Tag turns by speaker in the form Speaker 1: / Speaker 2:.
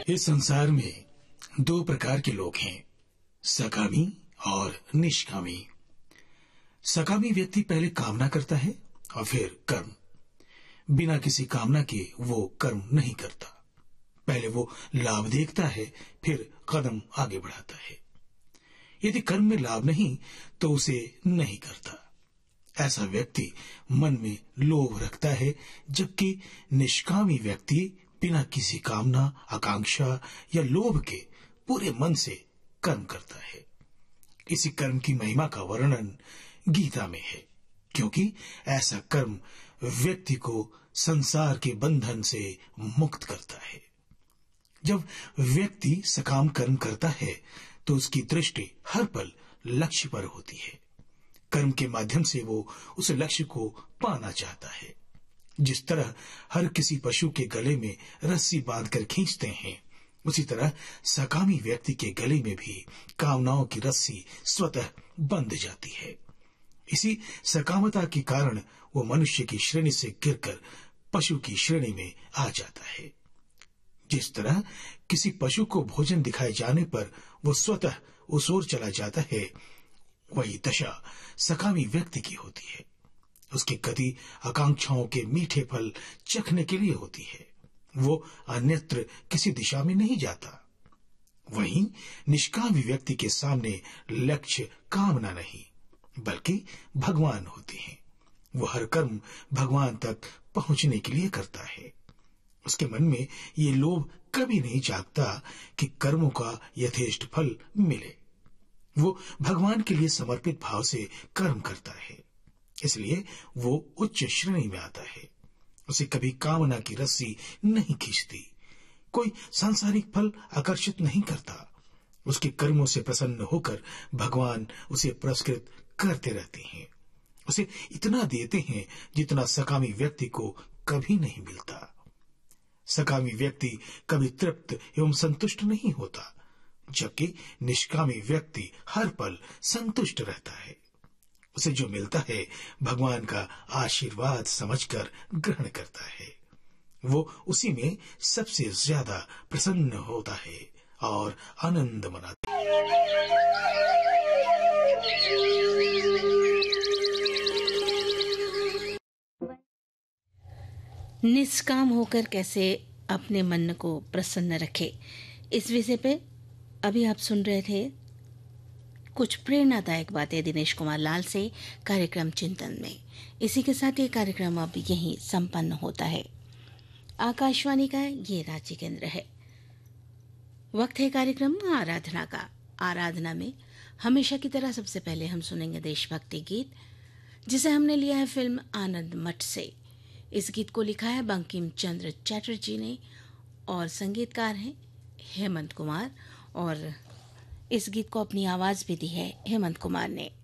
Speaker 1: इस संसार में दो प्रकार के लोग हैं, सकामी और निष्कामी। सकामी व्यक्ति पहले कामना करता है और फिर कर्म। बिना किसी कामना के वो कर्म नहीं करता। पहले वो लाभ देखता है, फिर कदम आगे बढ़ाता है। यदि कर्म में लाभ नहीं तो उसे नहीं करता। ऐसा व्यक्ति मन में लोभ रखता है, जबकि निष्कामी व्यक्ति बिना किसी कामना, आकांक्षा या लोभ के पूरे मन से कर्म करता है। इसी कर्म की महिमा का वर्णन गीता में है, क्योंकि ऐसा कर्म व्यक्ति को संसार के बंधन से मुक्त करता है। जब व्यक्ति सकाम कर्म करता है तो उसकी दृष्टि हर पल लक्ष्य पर होती है। कर्म के माध्यम से वो उस लक्ष्य को पाना चाहता है। जिस तरह हर किसी पशु के गले में रस्सी बांधकर खींचते हैं, उसी तरह सकामी व्यक्ति के गले में भी कामनाओं की रस्सी स्वतः बंध जाती है। इसी सकामता के कारण वो मनुष्य की श्रेणी से गिरकर पशु की श्रेणी में आ जाता है। जिस तरह किसी पशु को भोजन दिखाए जाने पर वो स्वतः उस ओर चला जाता है, वही दशा सकामी व्यक्ति की होती है। उसकी गति आकांक्षाओं के मीठे फल चखने के लिए होती है। वो अन्यत्र किसी दिशा में नहीं जाता। वहीं निष्कामी व्यक्ति के सामने लक्ष्य कामना नहीं, बल्कि भगवान होते हैं। वो हर कर्म भगवान तक पहुंचने के लिए करता है। उसके मन में ये लोभ कभी नहीं जागता कि कर्मों का यथेष्ट फल मिले। वो भगवान के लिए समर्पित भाव से कर्म करता है, इसलिए वो उच्च श्रेणी में आता है। उसे कभी कामना की रस्सी नहीं खींचती। कोई सांसारिक फल आकर्षित नहीं करता। उसके कर्मों से प्रसन्न होकर भगवान उसे पुरस्कृत करते रहते हैं। उसे इतना देते हैं जितना सकामी व्यक्ति को कभी नहीं मिलता। सकामी व्यक्ति कभी तृप्त एवं संतुष्ट नहीं होता, जबकि निष्कामी व्यक्ति हर पल संतुष्ट रहता है। उसे जो मिलता है भगवान का आशीर्वाद समझकर ग्रहण करता है। वो उसी में सबसे ज्यादा प्रसन्न होता है और आनंद मनाता है।
Speaker 2: निष्काम होकर कैसे अपने मन को प्रसन्न रखे, इस विषय पे अभी आप सुन रहे थे कुछ प्रेरणादायक बातें दिनेश कुमार लाल से कार्यक्रम चिंतन में। इसी के साथ ये कार्यक्रम अब यहीं संपन्न होता है। आकाशवाणी का ये रांची केंद्र है। वक्त है कार्यक्रम आराधना का। आराधना में हमेशा की तरह सबसे पहले हम सुनेंगे देशभक्ति गीत, जिसे हमने लिया है फिल्म आनंद मठ से। इस गीत को लिखा है बंकिम चंद्र चटर्जी ने और संगीतकार हैं हेमंत कुमार, और इस गीत को अपनी आवाज भी दी है हेमंत कुमार ने।